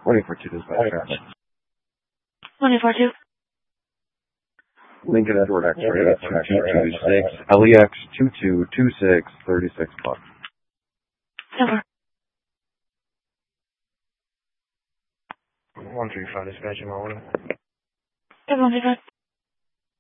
Waiting for 2 dispatch traffic. 142. Lincoln Edward X-ray, check 226, LEX 2226, 36 bucks. Over. 135 dispatch in my order. 135.